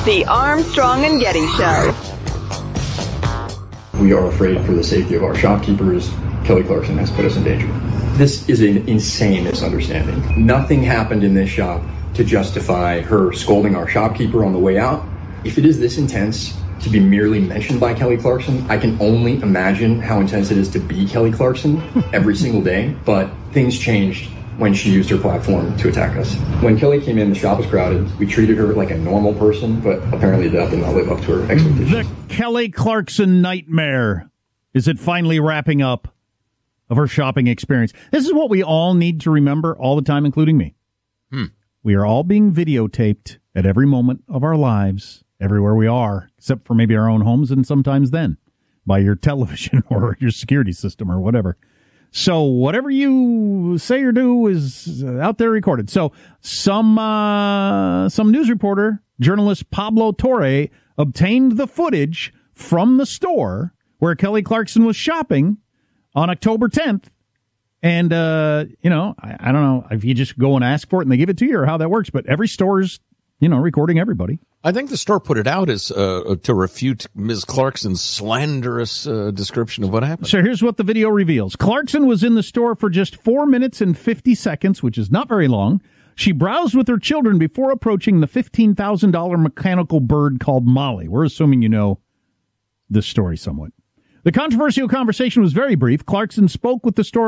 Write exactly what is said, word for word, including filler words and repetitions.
The Armstrong and Getty Show. We are afraid for the safety of our shopkeepers. Kelly Clarkson has put us in danger. This is an insane misunderstanding. Nothing happened in this shop to justify her scolding our shopkeeper on the way out. If it is this intense to be merely mentioned by Kelly Clarkson, I can only imagine how intense it is to be Kelly Clarkson every single day. But things changed when she used her platform to attack us. When Kelly came in, the shop was crowded. We treated her like a normal person, but apparently that did not live up to her expectations. The Kelly Clarkson nightmare. Is it finally wrapping up of her shopping experience? This is what we all need to remember all the time, including me. Hmm. We are all being videotaped at every moment of our lives, everywhere we are, except for maybe our own homes, and sometimes then by your television or your security system or whatever. So whatever you say or do is out there recorded. So some uh, some news reporter, journalist Pablo Torre, obtained the footage from the store where Kelly Clarkson was shopping on October tenth. And, uh, you know, I, I don't know if you just go and ask for it and they give it to you or how that works. But every store's, you know, recording everybody. I think the store put it out as uh, to refute Miz Clarkson's slanderous uh, description of what happened. So here's what the video reveals. Clarkson was in the store for just four minutes and fifty seconds, which is not very long. She browsed with her children before approaching the fifteen thousand dollars mechanical bird called Molly. We're assuming you know this story somewhat. The controversial conversation was very brief. Clarkson spoke with the store